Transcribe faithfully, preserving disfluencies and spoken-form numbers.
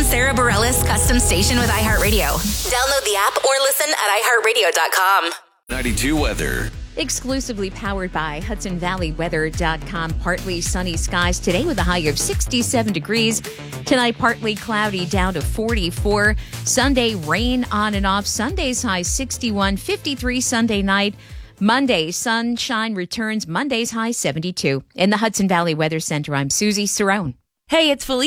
Sarah Bareilles Custom Station with iHeartRadio. Download the app or listen at i heart radio dot com. ninety-two weather. Exclusively powered by Hudson Valley Weather dot com. Partly sunny skies today with a high of sixty-seven degrees. Tonight, partly cloudy down to forty-four. Sunday, rain on and off. Sunday's high sixty-one, fifty-three Sunday night. Monday, sunshine returns. Monday's high seventy-two. In the Hudson Valley Weather Center, I'm Susie Cerrone. Hey, it's Felicia.